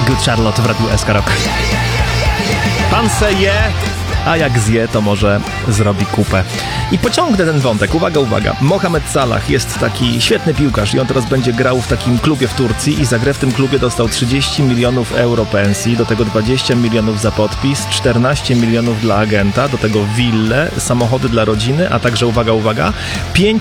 Good Charlotte w Radiu SK Rock. Pan se je, a jak zje, to może zrobi kupę. I pociągnę ten wątek. Uwaga, uwaga. Mohamed Salah jest taki świetny piłkarz i on teraz będzie grał w takim klubie w Turcji i za grę w tym klubie dostał 30 milionów euro pensji, do tego 20 milionów za podpis, 14 milionów dla agenta, do tego wille, samochody dla rodziny, a także, uwaga, uwaga, 5